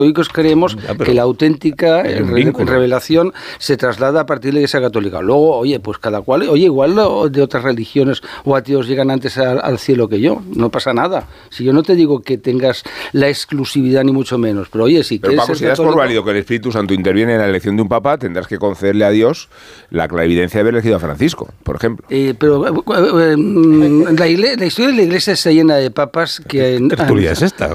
católicos creemos que la auténtica revelación se traslada a partir de la Iglesia Católica. Luego, oye, pues cada cual, igual de otras religiones o ateos llegan antes al cielo que yo, no pasa nada. Si yo no te digo que tengas la exclusividad ni mucho menos, pero oye, si quieres ser católico... Pero Paco, si das por válido que el Espíritu Santo interviene en la elección de un papa, tendrás que concederle a Dios la clarividencia de haber elegido a Francisco, por ejemplo. La historia de la Iglesia está llena de papas que... ¿Qué tertulia es esta?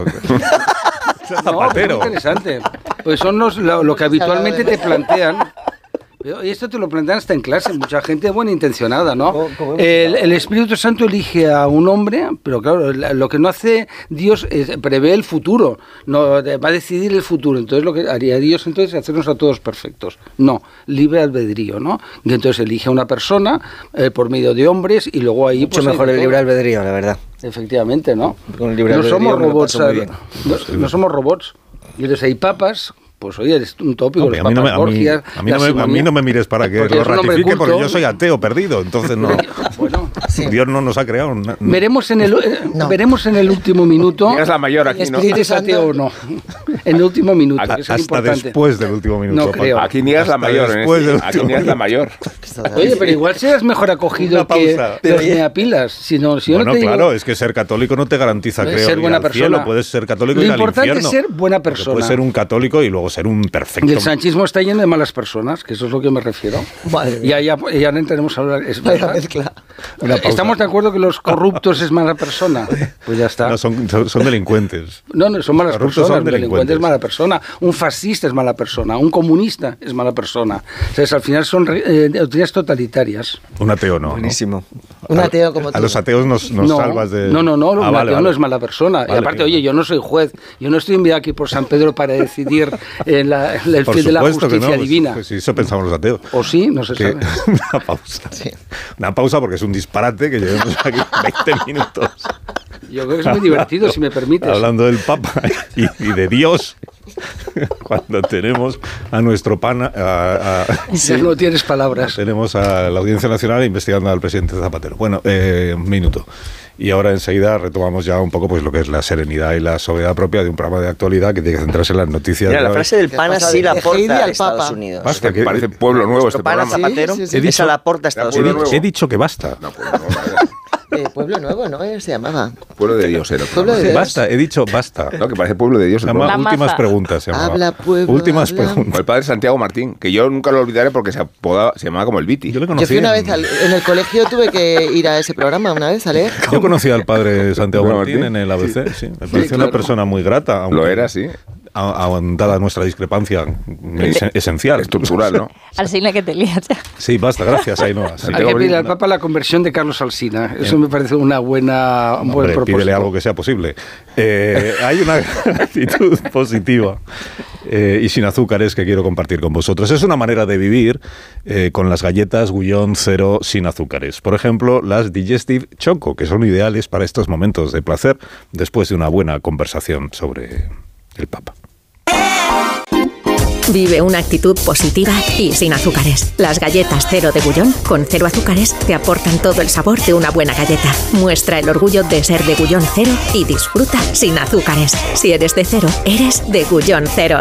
No, es interesante. Pues son lo que habitualmente te plantean. Y esto te lo plantean hasta en clase, mucha gente buena intencionada, ¿no? El Espíritu Santo elige a un hombre, pero claro, lo que no hace Dios es prevé el futuro, no va a decidir el futuro. Entonces lo que haría Dios entonces es hacernos a todos perfectos. No, libre albedrío, ¿no? Y entonces elige a una persona por medio de hombres y luego ahí... Mucho mejor el libre albedrío, la verdad. Efectivamente, ¿no? No somos robots, no somos robots. Y entonces hay papas... Pues oye, es un tópico. A mí no me mires para que lo ratifique, porque yo soy ateo perdido, entonces no. Bueno, sí. Dios no nos ha creado. Veremos en el último minuto. Es la mayor aquí, ¿no? Si eres ateo o no. En el último minuto. Hasta después del último minuto. No creo. Aquí niegas la mayor. Aquí niegas la mayor. Oye, pero igual serás mejor acogido que los neapilas. Bueno, claro, es que ser católico no te garantiza, creo, ser buena persona. Puedes ser católico y ir al infierno. Lo importante es ser buena persona. Puedes ser un católico y luego ser un perfecto. Y el sanchismo está lleno de malas personas, que eso es lo que me refiero. Ya no tenemos a hablar. ¿Estamos de acuerdo que los corruptos es mala persona? Pues ya está. No, son delincuentes. No, son malas personas. Un delincuente es mala persona. Un fascista es mala persona. Un comunista es mala persona. Entonces, al final son autoridades totalitarias. Un ateo no. Buenísimo. Un ateo como tú. A los ateos nos salvas de... No, un ateo no es mala persona. Y aparte, oye, yo no soy juez. Yo no estoy enviado aquí por San Pedro para decidir el fin de la justicia divina. Pues eso pensamos los ateos. O sí, no se sabe. Una pausa. Sí. Una pausa porque es un disparate que llevemos aquí 20 minutos. Yo creo que es muy divertido, si me permites. Hablando del Papa y de Dios, cuando tenemos a nuestro pana... Ya no tienes palabras. Tenemos a la Audiencia Nacional investigando al presidente Zapatero. Bueno, un minuto. Y ahora enseguida retomamos ya un poco pues lo que es la serenidad y la sobriedad propia de un programa de actualidad que tiene que centrarse en las noticias. Mira, la frase del pana sí la aporta a Estados Unidos. Basta, que parece Pueblo Nuevo este pana programa. Zapatero, esa la aporta a Estados Unidos. He dicho que basta. No, Pueblo Nuevo. Pueblo Nuevo, ¿no? Se llamaba. Pueblo de Dios era. Pueblo de Dios. Basta, he dicho basta. No, que parece Pueblo de Dios. Se llama Últimas Preguntas. Se habla pueblo. Últimas preguntas. O el padre Santiago Martín, que yo nunca lo olvidaré porque se llamaba como el Viti. Yo le conocí. Yo fui una vez en el colegio, tuve que ir a ese programa una vez a leer. Yo conocí al padre Santiago Martín en el ABC, sí. Me pareció una persona muy grata. Lo era, sí. Dada nuestra discrepancia esencial. Estructural, ¿no? Alsina, que te lías. Sí, basta, gracias, Ainhoa. Hay que pedir al Papa la conversión de Carlos Alsina. Eso me parece un buen propósito. Pídele algo que sea posible. Hay una actitud positiva y sin azúcares que quiero compartir con vosotros. Es una manera de vivir con las galletas Gullón Cero sin azúcares. Por ejemplo, las Digestive Choco, que son ideales para estos momentos de placer después de una buena conversación sobre el Papa. Vive una actitud positiva y sin azúcares. Las galletas Cero de Gullón, con 0 azúcares, te aportan todo el sabor de una buena galleta. Muestra el orgullo de ser de Gullón Cero y disfruta sin azúcares. Si eres de cero, eres de Gullón Cero.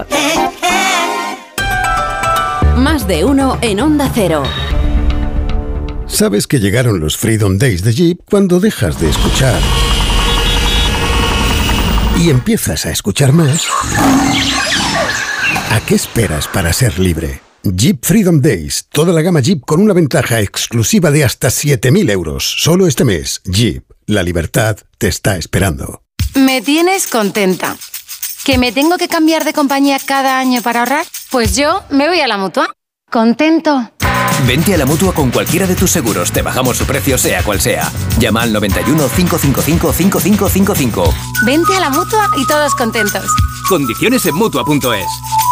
Más de uno en Onda Cero. Sabes que llegaron los Freedom Days de Jeep cuando dejas de escuchar y empiezas a escuchar más. ¿A qué esperas para ser libre? Jeep Freedom Days. Toda la gama Jeep con una ventaja exclusiva de hasta 7.000 euros. Solo este mes. Jeep. La libertad te está esperando. Me tienes contenta. ¿Que me tengo que cambiar de compañía cada año para ahorrar? Pues yo me voy a la Mutua. ¿Contento? Vente a la Mutua con cualquiera de tus seguros. Te bajamos su precio sea cual sea. Llama al 91 555 5555. Vente a la Mutua y todos contentos. Condiciones en Mutua.es.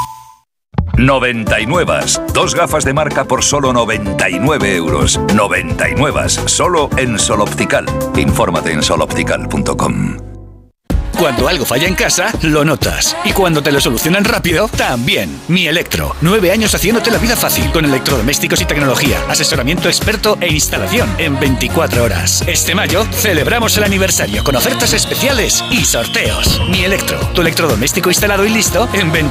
99. 2 gafas de marca por solo 99 euros. 99. Solo en Sol Optical. Infórmate en soloptical.com. Cuando algo falla en casa, lo notas. Y cuando te lo solucionan rápido, también. Mi Electro. 9 años haciéndote la vida fácil. Con electrodomésticos y tecnología. Asesoramiento experto e instalación en 24 horas. Este mayo celebramos el aniversario con ofertas especiales y sorteos. Mi Electro. Tu electrodoméstico instalado y listo en 24